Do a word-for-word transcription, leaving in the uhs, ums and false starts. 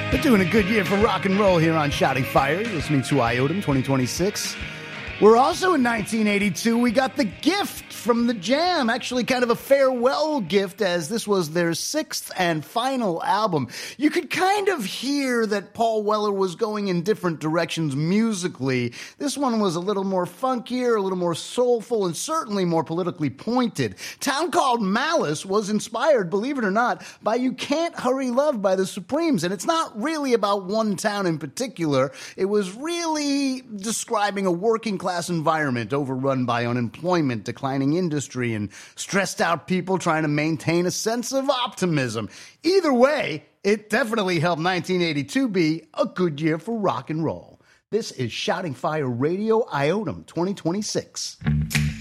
We're doing a good year for rock and roll here on Shouting Fire. You're listening to Iotum twenty twenty-six. We're also in nineteen eighty-two. We got The Gift from The Jam, actually kind of a farewell gift, as this was their sixth and final album. You could kind of hear that Paul Weller was going in different directions musically. This one was a little more funkier, a little more soulful, and certainly more politically pointed. Town Called Malice was inspired, believe it or not, by You Can't Hurry Love by the Supremes, and it's not really about one town in particular. It was really describing a working class environment overrun by unemployment, declining industry, and stressed out people trying to maintain a sense of optimism. Either way, it definitely helped nineteen eighty-two be a good year for rock and roll. This is Shouting Fire Radio Iotum twenty twenty-six.